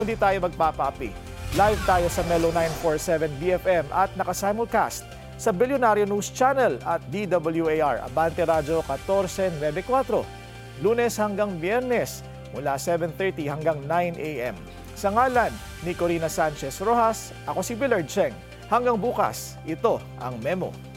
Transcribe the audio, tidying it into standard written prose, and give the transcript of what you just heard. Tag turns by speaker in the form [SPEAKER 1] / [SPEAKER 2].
[SPEAKER 1] Hindi tayo magpapaapi. Live tayo sa Melo 947 BFM at nakasimulcast sa Bilyonaryo News Channel at DWAR Abante Radyo 1494. Lunes hanggang Biyernes mula 7:30 hanggang 9 a.m. Sa ngalan ni Corina Sanchez Rojas, ako si Billard Cheng. Hanggang bukas, ito ang Memo.